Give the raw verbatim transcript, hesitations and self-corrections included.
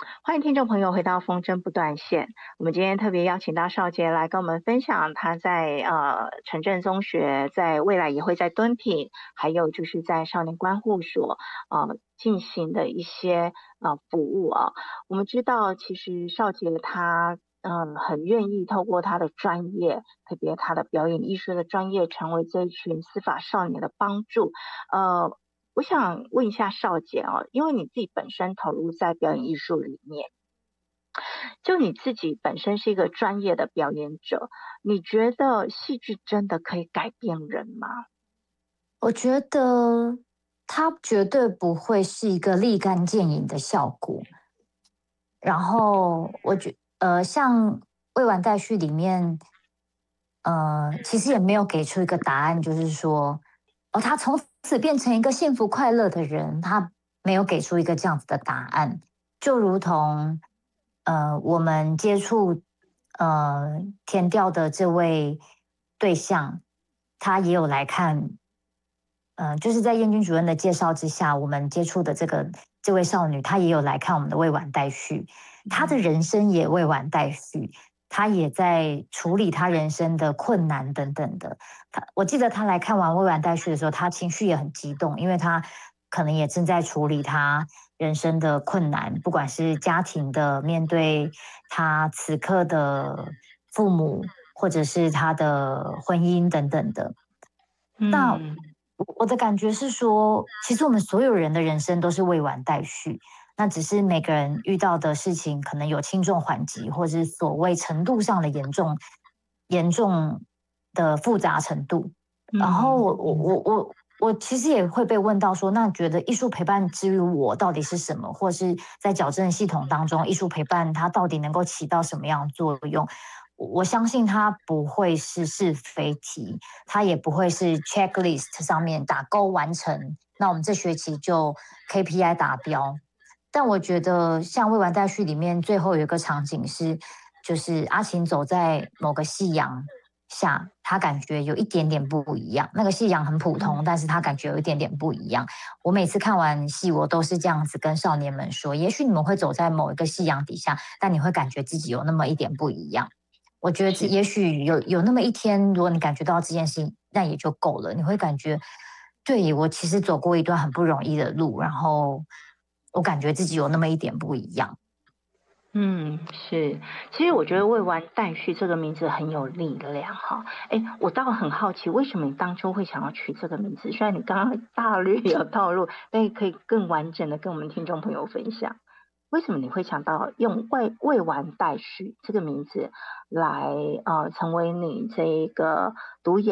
欢迎听众朋友回到风筝不断线。我们今天特别邀请到少杰来跟我们分享他在呃城镇中学，在未来也会在敦品，还有就是在少年观护所呃进行的一些呃服务啊。我们知道，其实少杰他嗯很愿意透过他的专业，特别他的表演艺术的专业，成为这一群司法少年的帮助。呃，我想问一下少杰哦，因为你自己本身投入在表演艺术里面，就你自己本身是一个专业的表演者，你觉得戏剧真的可以改变人吗？ 我觉得它绝对不会是一个立竿见影的效果。然后我觉呃，像未完待续里面，呃，其实也没有给出一个答案，就是说，哦，他从此变成一个幸福快乐的人，他没有给出一个这样子的答案。就如同呃，我们接触呃填调的这位对象，他也有来看，呃，就是在燕君主任的介绍之下，我们接触的这个这位少女，她也有来看我们的未完待续，她的嗯人生也未完待续，她也在处理她人生的困难等等的。她我记得她来看完未完待续的时候，她情绪也很激动，因为她可能也正在处理她人生的困难，不管是家庭的面对她此刻的父母，或者是她的婚姻等等的。那嗯我我的感觉是说，其实我们所有人的人生都是未完待续，那只是每个人遇到的事情可能有轻重缓急，或者是所谓程度上的严重、严重的复杂程度。然后嗯我我我我我其实也会被问到说，那觉得艺术陪伴之于我到底是什么，或是在矫正系统当中，艺术陪伴它到底能够起到什么样的作用？我我相信它不会是是非题，它也不会是 checklist 上面打勾完成，那我们这学期就 K P I 达标。但我觉得像未完待续里面最后有一个场景是，就是阿晴走在某个夕阳下，他感觉有一点点不一样。那个夕阳很普通，但是他感觉有一点点不一样。我每次看完戏，我都是这样子跟少年们说：也许你们会走在某一个夕阳底下，但你会感觉自己有那么一点不一样。我觉得是。 也许有有那么一天，如果你感觉到这件事情，那也就够了。你会感觉，对，我其实走过一段很不容易的路，然后我感觉自己有那么一点不一样。 嗯，是，其实我觉得"未完待续"这个名字很有力量哈。哎，我倒很好奇，为什么你当初会想要取这个名字？虽然你刚刚大略有透露，但也可以更完整的跟我们听众朋友分享，为什么你会想到用未“未完待续"这个名字来呃成为你这一个独演